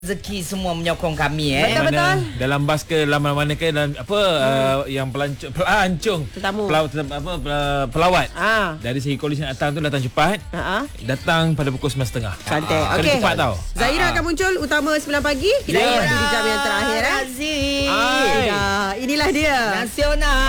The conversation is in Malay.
Rezeki semua menyokong kami Betul. Dalam bas ke dalam mana-mana ke dan yang pelancong Tetamu. pelawat. Ah. Dari segi kondisi nak datang tu datang cepat. Datang pada pukul 9.30. Cantik. Kena Okey. cepat tau. Zahira akan muncul utama 9 pagi. Kita Ya. ingat di jam yang terakhir. Razi Inilah dia. Nasional.